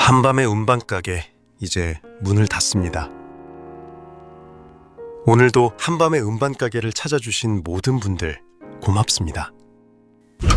한밤의 운반가게 이제 문을 닫습니다. 오늘도 한밤의 운반가게를 찾아주신 모든 분들 고맙습니다.